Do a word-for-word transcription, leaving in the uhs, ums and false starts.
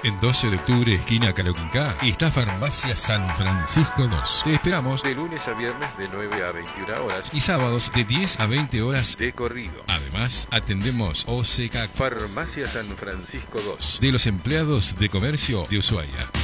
En doce de octubre, esquina Caloquinca, está Farmacia San Francisco dos. Te esperamos de lunes a viernes de nueve a veintiuna horas y sábados de diez a veinte horas de corrido. Además, atendemos O C C A Farmacia San Francisco dos de los empleados de comercio de Ushuaia.